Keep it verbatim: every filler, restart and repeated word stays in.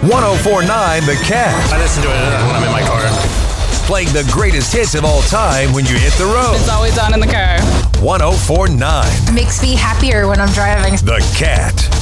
one oh four point nine The Cat. I listen to it when I'm in my car. Playing the greatest hits of all time when you hit the road. It's always on in the car. one oh four point nine Makes me happier when I'm driving. The Cat.